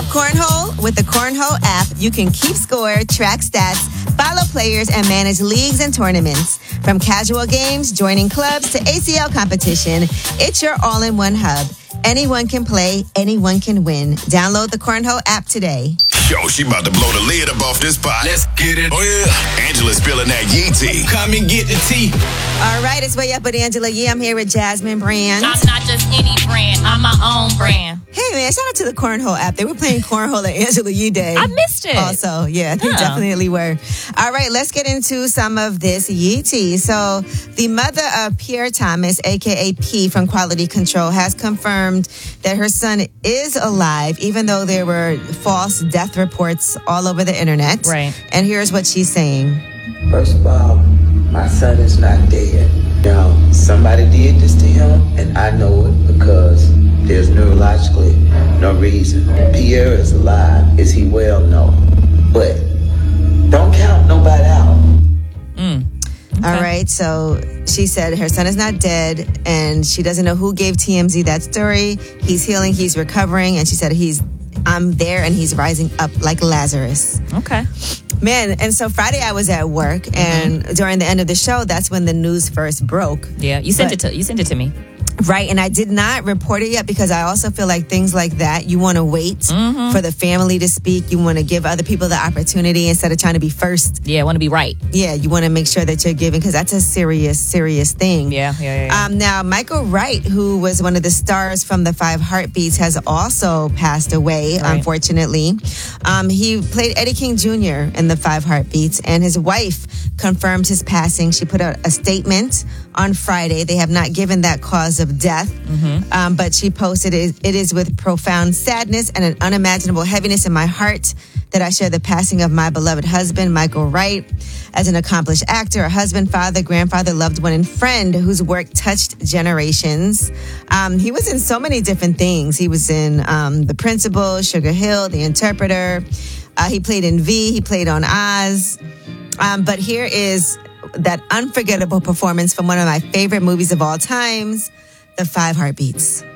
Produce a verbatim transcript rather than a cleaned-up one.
Love cornhole? With the Cornhole app, you can keep score, track stats, follow players, and manage leagues and tournaments. From casual games, joining clubs, to A C L competition, it's your all-in-one hub. Anyone can play, anyone can win. Download the Cornhole app today. Yo, she about to blow the lid up off this pot. Let's get it. Oh, yeah. Angela's spilling that Yee tea. Come and get the tea. All right, it's Way Up with Angela Yee. I'm here with Jasmine Brand. I'm not just any brand. I'm my own brand. Hey, man, shout out to the Cornhole app. They were playing Cornhole at Angela Yee Day. I missed it. Also, yeah, they Huh. definitely were. All right, let's get into some of this Yee tea. So, the mother of Pierre Thomas, a k a. P from Quality Control, has confirmed that her son is alive, even though there were false death reports all over the internet. Right. And here's what she's saying. First of all, my son is not dead. Now, somebody did this to him, and I know it because there's neurologically no reason. Pierre is alive. Is he well? No. But don't count nobody out. Mm. Okay. All right, so she said her son is not dead, and she doesn't know who gave T M Z that story. He's healing, he's recovering, and she said he's I'm there, and he's rising up like Lazarus. Okay. Man, and so Friday I was at work, and mm-hmm. during the end of the show, that's when the news first broke. Yeah, you sent but, it to you sent it to me. Right, and I did not report it yet because I also feel like things like that, you want to wait mm-hmm. for the family to speak. You want to give other people the opportunity instead of trying to be first. Yeah, I want to be right. Yeah, you want to make sure that you're giving because that's a serious, serious thing. Yeah, yeah, yeah. yeah. Um, now, Michael Wright, who was one of the stars from the Five Heartbeats, has also passed away, right. unfortunately. Um, he played Eddie King Junior in the Five Heartbeats, and his wife confirmed his passing. She put out a statement on Friday. They have not given that cause of death, mm-hmm. um, but she posted, it, it is with profound sadness and an unimaginable heaviness in my heart that I share the passing of my beloved husband, Michael Wright, as an accomplished actor, a husband, father, grandfather, loved one, and friend whose work touched generations. Um, he was in so many different things. He was in um, The Principal, Sugar Hill, The Interpreter. Uh, he played in V. He played on Oz. Um, but here is that unforgettable performance from one of my favorite movies of all times, The Five Heartbeats.